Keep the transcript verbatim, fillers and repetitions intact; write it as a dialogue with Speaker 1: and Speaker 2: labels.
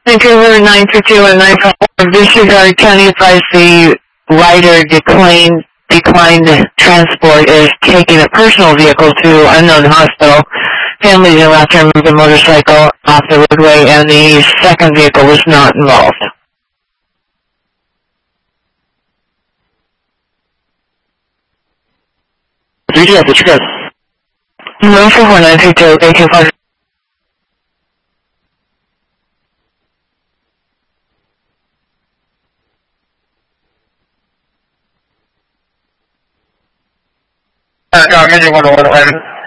Speaker 1: Vancouver nine three two and nine five four, disregard county advised the rider declined, declined transport is taking a personal vehicle to unknown hospital. Families in left turn moved the motorcycle off the roadway and the second vehicle was not involved.
Speaker 2: three two after check.
Speaker 1: one four four nine three two, eight two five.
Speaker 2: Uh, no, I'm in one to one eleven.